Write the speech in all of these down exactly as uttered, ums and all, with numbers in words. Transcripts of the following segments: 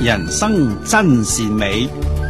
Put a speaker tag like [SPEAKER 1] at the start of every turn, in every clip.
[SPEAKER 1] 人生真善美。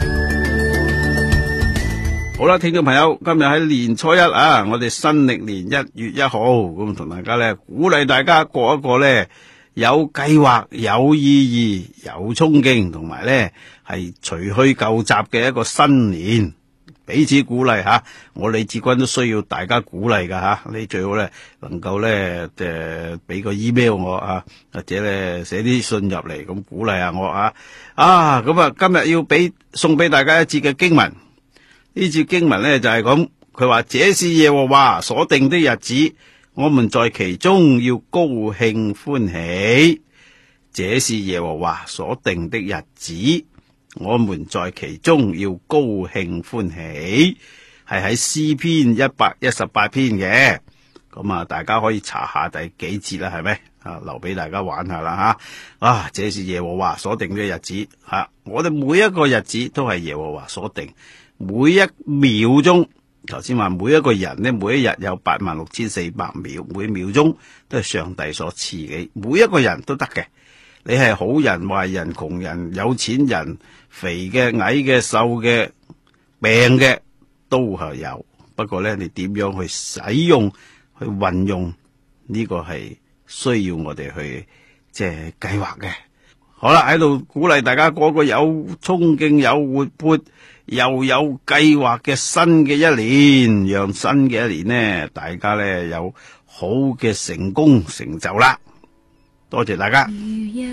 [SPEAKER 1] 好啦，聽眾朋友，今日喺年初一啊，我哋新曆年一月一號，咁同大家咧鼓勵大家過一個咧有計劃、有意義、有衝勁，同埋咧係除去舊習嘅一個新年。彼此鼓勵吓，我李志軍都需要大家鼓勵噶吓，你最好咧能夠咧誒俾個 email 我啊，或者咧寫啲信入嚟咁鼓勵下我啊。啊咁啊，今日要俾送俾大家一節嘅經文，呢節經文咧就係咁，佢話這是耶和華所定的日子，我們在其中要高興歡喜。這是耶和華所定的日子，我們在其中要高興歡喜，係喺詩篇一百一十八篇嘅。咁啊，大家可以查下第幾節啦，係咪啊？留俾大家玩下啦吓。啊，這是耶和華所定嘅日子吓，啊，我哋每一個日子都係耶和華所定，每一秒鐘，頭先話每一個人呢，每一日有八萬六千四百秒，每秒鐘都係上帝所賜嘅，每一個人都得嘅。你係好人、壞人、窮人、有錢人、肥嘅、矮嘅、瘦嘅、病嘅，都係有。不過咧，你點樣去使用、去運用呢個係需要我哋去即係計劃嘅。好啦，喺度鼓勵大家過個有衝勁、有活潑、又有計劃嘅新嘅一年，讓新嘅一年呢，大家咧有好嘅成功成就啦。多謝大家。